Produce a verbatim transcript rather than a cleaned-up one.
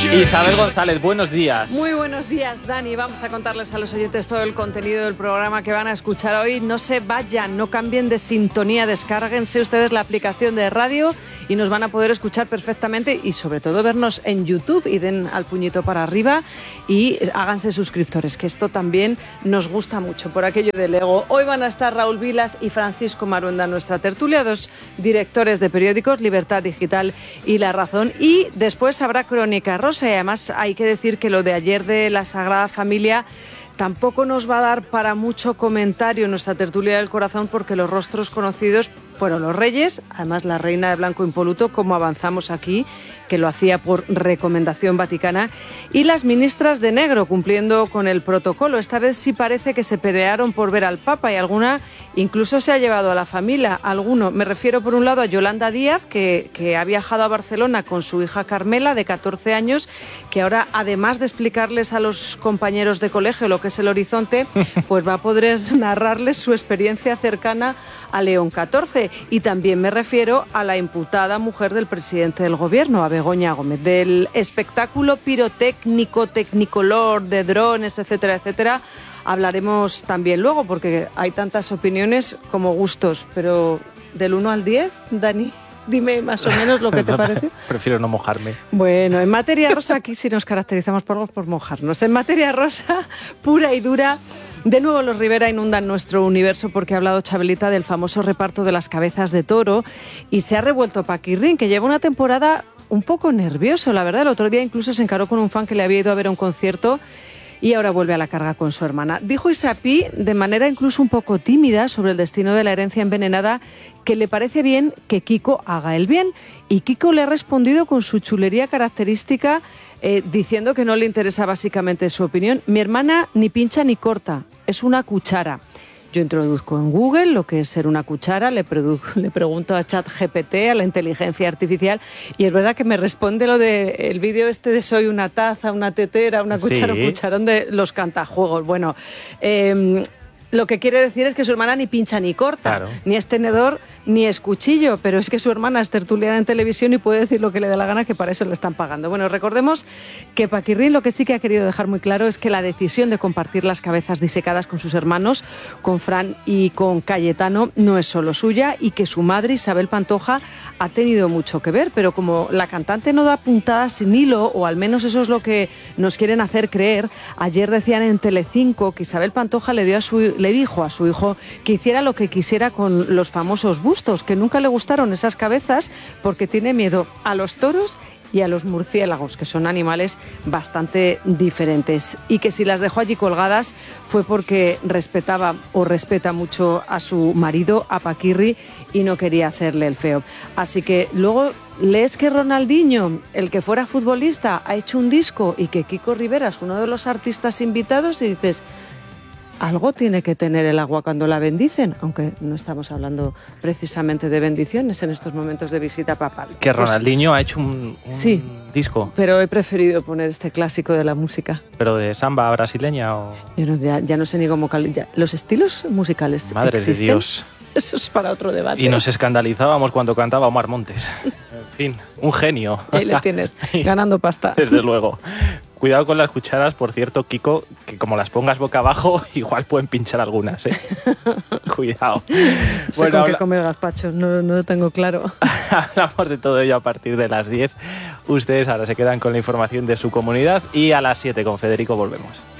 Isabel González, buenos días. Muy buenos días, Dani. Vamos a contarles a los oyentes todo el contenido del programa que van a escuchar hoy. No se vayan, no cambien de sintonía, descárguense ustedes la aplicación de radio y nos van a poder escuchar perfectamente y sobre todo vernos en YouTube y den al puñito para arriba y háganse suscriptores, que esto también nos gusta mucho por aquello del ego. Hoy van a estar Raúl Vilas y Francisco Maruenda, nuestra tertulia, dos directores de periódicos, Libertad Digital y La Razón, y después habrá Crónica Rosa y además hay que decir que lo de ayer de la Sagrada Familia tampoco nos va a dar para mucho comentario en nuestra tertulia del corazón porque los rostros conocidos fueron los reyes, además la reina de blanco impoluto, como avanzamos aquí, que lo hacía por recomendación vaticana, y las ministras de negro, cumpliendo con el protocolo. Esta vez sí parece que se pelearon por ver al Papa y alguna incluso se ha llevado a la familia. Alguno, me refiero por un lado a Yolanda Díaz, que, que ha viajado a Barcelona con su hija Carmela, de catorce años, que ahora, además de explicarles a los compañeros de colegio lo que es el horizonte, pues va a poder narrarles su experiencia cercana a León catorce. Y también me refiero a la imputada mujer del presidente del gobierno, a Begoña Gómez. Del espectáculo pirotécnico, tecnicolor, de drones, etcétera, etcétera, hablaremos también luego, porque hay tantas opiniones como gustos. Pero del uno al diez, Dani, dime más o menos lo que te parece. Prefiero no mojarme. Bueno, en materia rosa, aquí sí nos caracterizamos por algo, por mojarnos. En materia rosa, pura y dura, de nuevo los Rivera inundan nuestro universo porque ha hablado Chabelita del famoso reparto de las cabezas de toro y se ha revuelto Paquirrín, que lleva una temporada un poco nervioso, la verdad. El otro día incluso se encaró con un fan que le había ido a ver a un concierto y ahora vuelve a la carga con su hermana. Dijo Isapi, de manera incluso un poco tímida, sobre el destino de la herencia envenenada, que le parece bien que Kiko haga el bien. Y Kiko le ha respondido con su chulería característica, eh, diciendo que no le interesa básicamente su opinión. Mi hermana ni pincha ni corta, es una cuchara. Yo introduzco en Google lo que es ser una cuchara, le, le pregunto a ChatGPT, a la inteligencia artificial, y es verdad que me responde lo del vídeo este de soy una taza, una tetera, una cuchara, sí, un cucharón de los cantajuegos. Bueno, eh, lo que quiere decir es que su hermana ni pincha ni corta, claro, ni es tenedor ni es cuchillo, pero es que su hermana es tertuliana en televisión y puede decir lo que le dé la gana, que para eso le están pagando. Bueno, recordemos que Paquirrín lo que sí que ha querido dejar muy claro es que la decisión de compartir las cabezas disecadas con sus hermanos, con Fran y con Cayetano, no es solo suya y que su madre, Isabel Pantoja, ha tenido mucho que ver, pero como la cantante no da puntadas sin hilo, o al menos eso es lo que nos quieren hacer creer, ayer decían en Telecinco que Isabel Pantoja le dio a su, le dijo a su hijo que hiciera lo que quisiera con los famosos bustos, que nunca le gustaron esas cabezas porque tiene miedo a los toros y a los murciélagos, que son animales bastante diferentes, y que si las dejó allí colgadas fue porque respetaba o respeta mucho a su marido, a Paquirri, y no quería hacerle el feo. Así que luego lees que Ronaldinho, el que fuera futbolista, ha hecho un disco y que Kiko Rivera es uno de los artistas invitados y dices, algo tiene que tener el agua cuando la bendicen, aunque no estamos hablando precisamente de bendiciones en estos momentos de visita papal. Que Ronaldinho pues, ha hecho un, un sí, disco. Pero he preferido poner este clásico de la música. ¿Pero de samba brasileña o...? Yo no, ya, ya no sé ni cómo... Ya, ¿los estilos musicales Madre existen? de Dios. Eso es para otro debate. Y nos escandalizábamos cuando cantaba Omar Montes. En fin, un genio. Ahí le tienes, ganando pasta. Desde luego. Cuidado con las cucharas, por cierto, Kiko, que como las pongas boca abajo, igual pueden pinchar algunas, ¿eh? Cuidado. No sé bueno, con habla... qué comer gazpacho, no, no lo tengo claro. Hablamos de todo ello a partir de las diez. Ustedes ahora se quedan con la información de su comunidad y a las siete con Federico volvemos.